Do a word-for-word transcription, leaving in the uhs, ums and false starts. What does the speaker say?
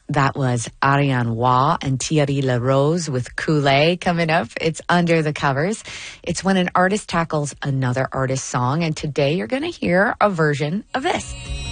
That was Ariane Waugh and Thierry Larose with Kool-Aid coming up. It's Under the Covers. It's when an artist tackles another artist's song, and today you're going to hear a version of this.